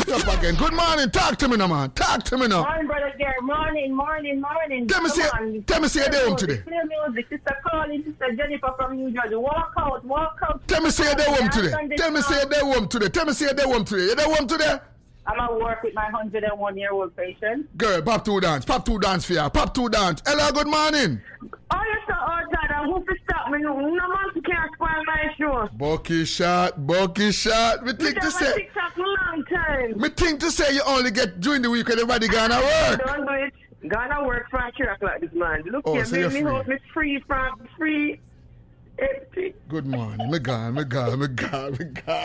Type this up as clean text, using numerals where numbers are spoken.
You're up again. Good morning. Talk to me now, man. Talk to me now. Morning, brother Gary. Morning. Tell me say you're there home today. Play music. Sister Colin, Sister Jennifer from New Jersey. Walk out. Tell me say you're there home today. Tell me say you're there home today. You there home today? I'm at work with my 101-year-old patient. Girl, pop two dance for ya. Pop two dance. Hello, good morning. Oh, yes, sir. Oh, God, I hope to stop me. No man can't spoil my show. Bucky shot. Me think to say. TikTok long time. Me think to say you only get during the week when everybody gonna work. Don't do it. Gonna work from 3 o'clock this morning. Look here, so you're me hope me free from free. Empty. Good morning. Me gone.